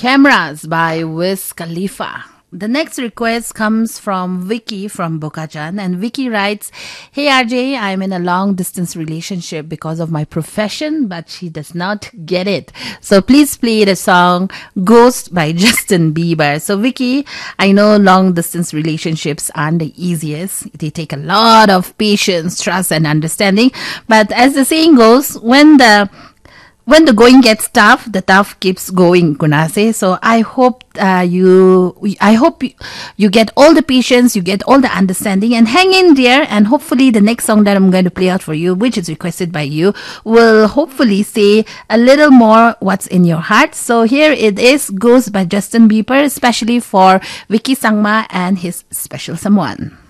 Cameras by Wiz Khalifa. The next request comes from Vicky from Bokajan, and Vicky writes, "Hey RJ, I'm in a long distance relationship because of my profession, but she does not get it. So please play the song Ghost by Justin Bieber." So Vicky, I know long distance relationships aren't the easiest. They take a lot of patience, trust and understanding. But as the saying goes, when the going gets tough, the tough keeps going, Kunase. So I hope you get all the patience, you get all the understanding, and hang in there. And hopefully the next song that I'm going to play out for you, which is requested by you, will hopefully say a little more what's in your heart. So here it is, Ghost by Justin Bieber, especially for Vicky Sangma and his special someone.